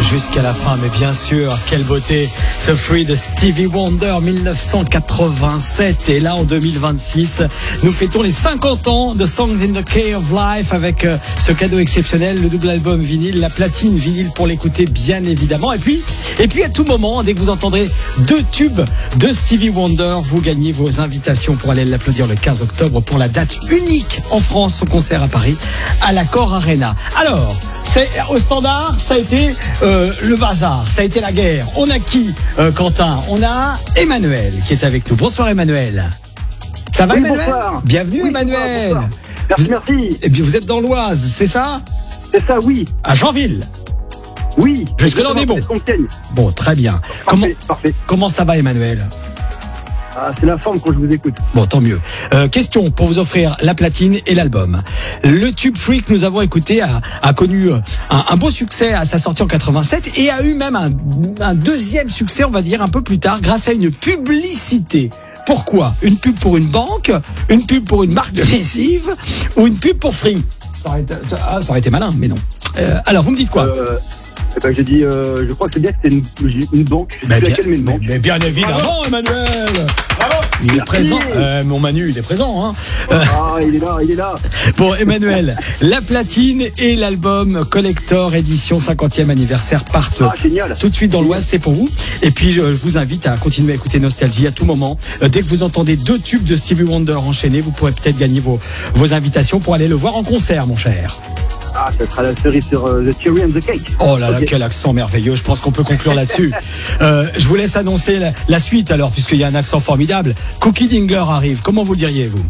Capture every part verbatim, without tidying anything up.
jusqu'à la fin, mais bien sûr, quelle beauté. Ce Free de Stevie Wonder, dix-neuf cent quatre-vingt-sept. Et là, en deux mille vingt-six, nous fêtons les cinquante ans de Songs in the Key of Life avec euh, ce cadeau exceptionnel, le double album vinyle, la platine vinyle pour l'écouter, bien évidemment. Et puis, et puis à tout moment, dès que vous entendrez deux tubes de Stevie Wonder, vous gagnez vos invitations pour aller l'applaudir le quinze octobre pour la date unique en France au concert à Paris, à l'Accor Arena. Alors, c'est, au standard, ça a été euh, le bazar, ça a été la guerre. On a qui, euh, Quentin? On a Emmanuel qui est avec nous. Bonsoir Emmanuel. Ça va oui, Emmanuel? bonsoir. Bienvenue oui, Emmanuel. Bonsoir, bonsoir. Merci, vous, merci. Et puis vous êtes dans l'Oise, c'est ça? C'est ça, oui. À Janville. Oui. Jusque-là on est bon. Bon, très bien. Parfait, comment, parfait. comment ça va Emmanuel? Ah, c'est la forme quand je vous écoute. Bon, tant mieux. Euh, question pour vous offrir la platine et l'album. Le tube Free que nous avons écouté a, a connu un, un beau succès à sa sortie en quatre-vingt-sept et a eu même un, un deuxième succès, on va dire, un peu plus tard, grâce à une publicité. Pourquoi? Une pub pour une banque, une pub pour une marque de lessive ou une pub pour Free? Ça aurait été, ça, ça aurait été malin, mais non. Euh, alors, vous me dites quoi? euh, eh ben, j'ai dit, euh, je crois que c'est bien que c'était une, une banque. Je sais mais, plus bien, laquelle, mais une banque. mais bien évidemment, bravo Emmanuel. Bravo. Il est Merci. présent. Euh, mon Manu, il est présent. Hein. Ah, il est là, il est là. Bon, Emmanuel, la platine et l'album Collector édition cinquantième anniversaire partent Ah, génial. tout de suite dans l'Oise, c'est pour vous. Et puis, je, je vous invite à continuer à écouter Nostalgie à tout moment. Euh, dès que vous entendez deux tubes de Stevie Wonder enchaînés, vous pourrez peut-être gagner vos, vos invitations pour aller le voir en concert, mon cher. Ah, ça sera la cerise sur uh, The Cherry and the Cake. Oh là là, okay. Quel accent merveilleux. Je pense qu'on peut conclure là-dessus. euh, je vous laisse annoncer la, la suite alors, puisqu'il y a un accent formidable. Cookie Dingler arrive. Comment vous le diriez, vous?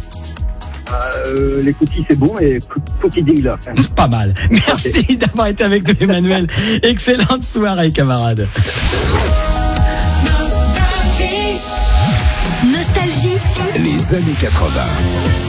Euh, les cookies, c'est bon, et Cookie Dingler. Pas mal. Merci okay. d'avoir été avec nous, Emmanuel. Excellente soirée, camarades. Nostalgie. Les années quatre-vingts.